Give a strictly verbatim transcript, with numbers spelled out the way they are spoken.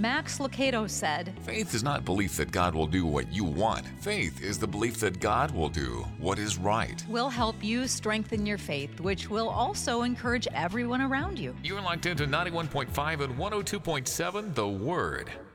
Max Lucado said, Faith is not belief that God will do what you want. Faith is the belief that God will do what is right. We'll help you strengthen your faith, which will also encourage everyone around you. You're locked into ninety-one point five and one oh two point seven The Word.